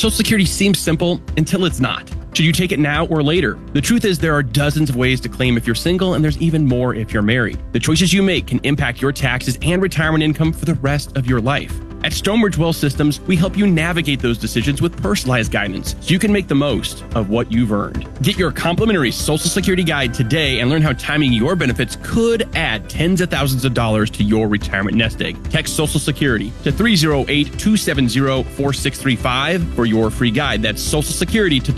Social Security seems simple until it's not. Should you take it now or later? The truth is there are dozens of ways to claim if you're single, and there's even more if you're married. The choices you make can impact your taxes and retirement income for the rest of your life. At Stonebridge Wealth Systems, we help you navigate those decisions with personalized guidance so you can make the most of what you've earned. Get your complimentary Social Security guide today and learn how timing your benefits could add tens of thousands of dollars to your retirement nest egg. Text Social Security to 308-270-4635 for your free guide. That's Social Security to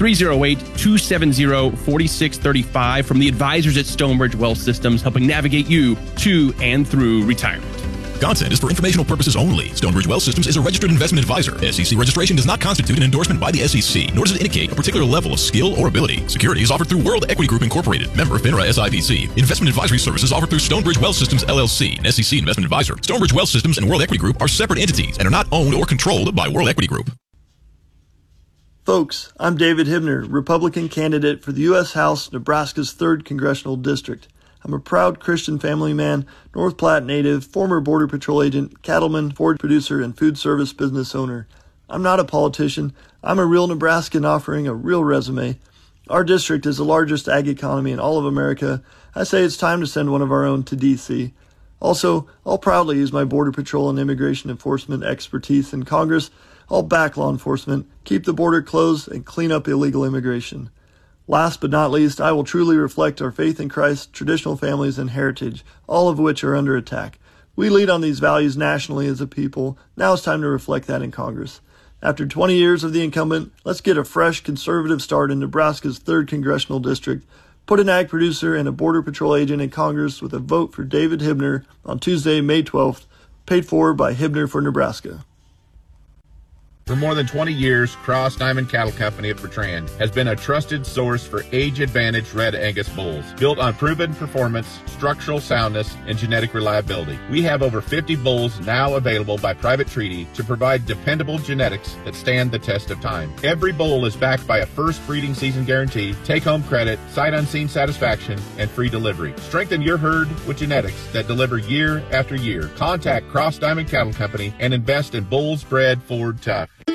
308-270-4635 from the advisors at Stonebridge Wealth Systems, helping navigate you to and through retirement. Content is for informational purposes only. Stonebridge Wealth Systems is a registered investment advisor. SEC registration does not constitute an endorsement by the SEC, nor does it indicate a particular level of skill or ability. Securities offered through World Equity Group Incorporated, member FINRA SIPC. Investment advisory services offered through Stonebridge Wealth Systems LLC, an SEC investment advisor. Stonebridge Wealth Systems and World Equity Group are separate entities and are not owned or controlled by World Equity Group. Folks, I'm David Hibner, Republican candidate for the U.S. House, Nebraska's 3rd Congressional District. I'm a proud Christian family man, North Platte native, former Border Patrol agent, cattleman, Ford producer, and food service business owner. I'm not a politician. I'm a real Nebraskan offering a real resume. Our district is the largest ag economy in all of America. I say it's time to send one of our own to D.C. Also, I'll proudly use my Border Patrol and immigration enforcement expertise in Congress. I'll back law enforcement, keep the border closed, and clean up illegal immigration. Last but not least, I will truly reflect our faith in Christ, traditional families, and heritage, all of which are under attack. We lead on these values nationally as a people. Now it's time to reflect that in Congress. After 20 years of the incumbent, let's get a fresh, conservative start in Nebraska's 3rd Congressional District. Put an ag producer and a Border Patrol agent in Congress with a vote for David Hibner on Tuesday, May 12th, paid for by Hibner for Nebraska. For more than 20 years, Cross Diamond Cattle Company of Bertrand has been a trusted source for age-advantaged red Angus bulls, built on proven performance, structural soundness, and genetic reliability. We have over 50 bulls now available by private treaty to provide dependable genetics that stand the test of time. Every bull is backed by a first breeding season guarantee, take-home credit, sight unseen satisfaction, and free delivery. Strengthen your herd with genetics that deliver year after year. Contact Cross Diamond Cattle Company and invest in bulls bred Ford tough.